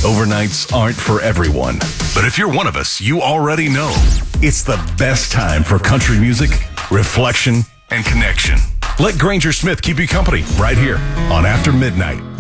Overnights aren't for everyone. But if you're one of us, you already know it's the best time for country music, reflection, and connection. Let Granger Smith keep you company right here on After Midnight.